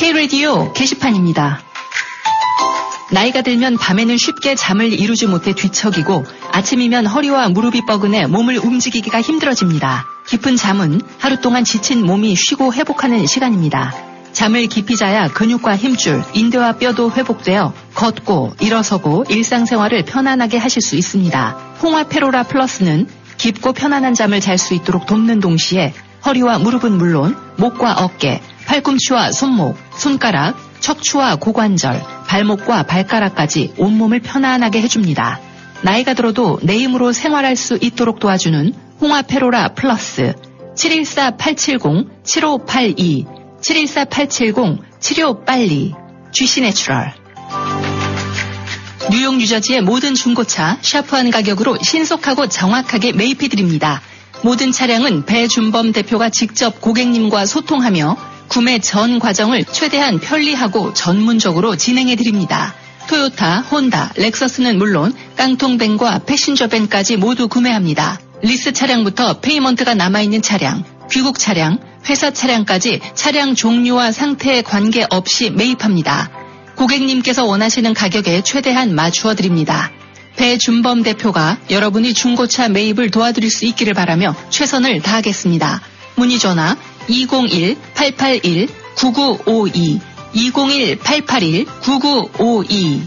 K-라디오 게시판입니다. 나이가 들면 밤에는 쉽게 잠을 이루지 못해 뒤척이고 아침이면 허리와 무릎이 뻐근해 몸을 움직이기가 힘들어집니다. 깊은 잠은 하루 동안 지친 몸이 쉬고 회복하는 시간입니다. 잠을 깊이 자야 근육과 힘줄, 인대와 뼈도 회복되어 걷고 일어서고 일상생활을 편안하게 하실 수 있습니다. 홍화 페로라 플러스는 깊고 편안한 잠을 잘 수 있도록 돕는 동시에 허리와 무릎은 물론 목과 어깨, 팔꿈치와 손목, 손가락, 척추와 고관절, 발목과 발가락까지 온몸을 편안하게 해줍니다. 나이가 들어도 내 힘으로 생활할 수 있도록 도와주는 홍화 페로라 플러스 714-870-7582 714-870-7582 GC 내추럴. 뉴욕 뉴저지의 모든 중고차 샤프한 가격으로 신속하고 정확하게 매입해드립니다. 모든 차량은 배준범 대표가 직접 고객님과 소통하며 구매 전 과정을 최대한 편리하고 전문적으로 진행해드립니다. 토요타, 혼다, 렉서스는 물론 깡통밴과 패신저밴까지 모두 구매합니다. 리스 차량부터 페이먼트가 남아있는 차량, 귀국 차량, 회사 차량까지 차량 종류와 상태에 관계없이 매입합니다. 고객님께서 원하시는 가격에 최대한 맞추어드립니다. 배준범 대표가 여러분이 중고차 매입을 도와드릴 수 있기를 바라며 최선을 다하겠습니다. 문의 전화 201-881-9952 201-881-9952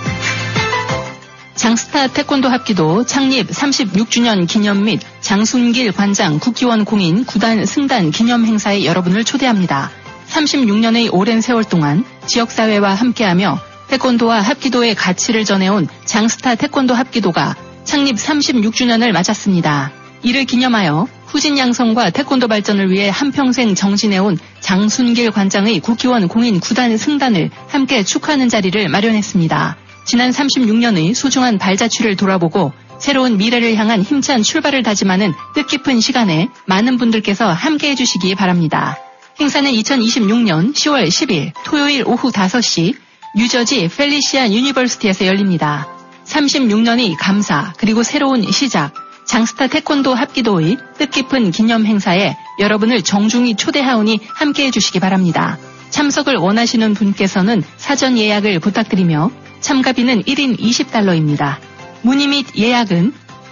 장스타 태권도 합기도 창립 36주년 기념 및 장순길 관장 국기원 공인 구단 승단 기념 행사에 여러분을 초대합니다. 36년의 오랜 세월 동안 지역사회와 함께하며 태권도와 합기도의 가치를 전해온 장스타 태권도 합기도가 창립 36주년을 맞았습니다. 이를 기념하여 후진 양성과 태권도 발전을 위해 한평생 정진해온 장순길 관장의 국기원 공인 구단 승단을 함께 축하하는 자리를 마련했습니다. 지난 36년의 소중한 발자취를 돌아보고 새로운 미래를 향한 힘찬 출발을 다짐하는 뜻깊은 시간에 많은 분들께서 함께해 주시기 바랍니다. 행사는 2026년 10월 10일 토요일 오후 5시 뉴저지 펠리시안 유니버시티에서 열립니다. 36년의 감사 그리고 새로운 시작 장스타 태권도 합기도의 뜻깊은 기념 행사에 여러분을 정중히 초대하오니 함께해 주시기 바랍니다. 참석을 원하시는 분께서는 사전 예약을 부탁드리며 참가비는 1인 $20입니다. 문의 및 예약은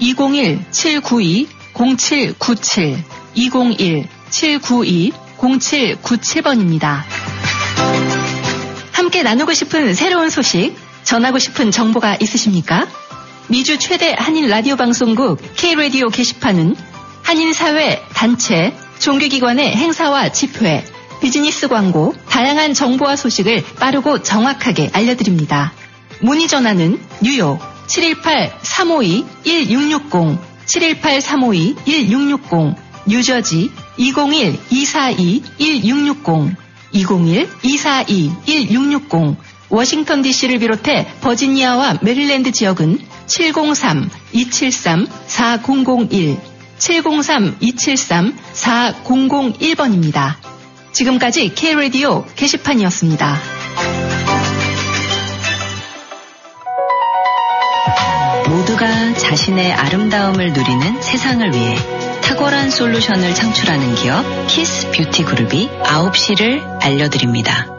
201-792-0797 201-792-0797번입니다. 함께 나누고 싶은 새로운 소식, 전하고 싶은 정보가 있으십니까? 미주 최대 한인 라디오 방송국 K-라디오 게시판은 한인사회, 단체, 종교기관의 행사와 집회, 비즈니스 광고, 다양한 정보와 소식을 빠르고 정확하게 알려드립니다. 문의 전화는 뉴욕 718-352-1660, 718-352-1660, 뉴저지 201-242-1660, 201-242-1660, 워싱턴 DC를 비롯해 버지니아와 메릴랜드 지역은 703-273-4001, 703-273-4001번입니다. 지금까지 K-라디오 게시판이었습니다. 모두가 자신의 아름다움을 누리는 세상을 위해 탁월한 솔루션을 창출하는 기업 키스 뷰티 그룹이 9시를 알려드립니다.